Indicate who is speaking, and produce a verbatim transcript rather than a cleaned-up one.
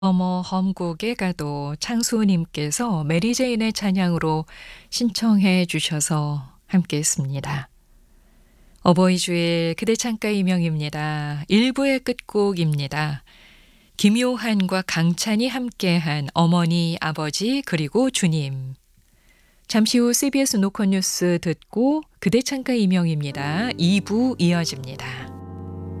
Speaker 1: 어머 험곡에 가도 창수님께서 메리제인의 찬양으로 신청해 주셔서 함께했습니다. 어버이 주일 그대 창가 이명입니다. 일 부의 끝곡입니다. 김요한과 강찬이 함께한 어머니, 아버지 그리고 주님. 잠시 후 씨비에스 노컷뉴스 듣고 그대 창가 이명입니다. 이 부 이어집니다.